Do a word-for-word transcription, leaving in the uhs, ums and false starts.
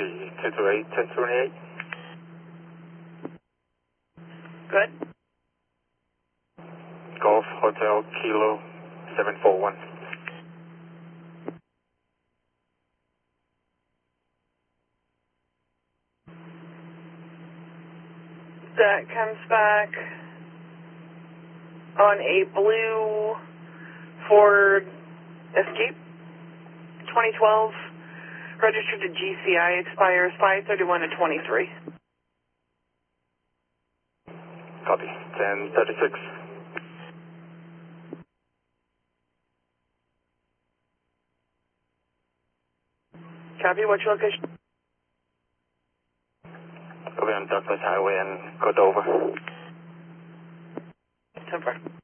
Copy, ten two eight, ten twenty-eight. Good. Golf Hotel Kilo seven four one. That comes back on a blue Ford Escape twenty twelve, registered to G C I, expires five thirty-one to twenty-three. Copy, ten thirty-six. Copy, what's your location? I'll be on Douglas Highway in Cordova. ten four.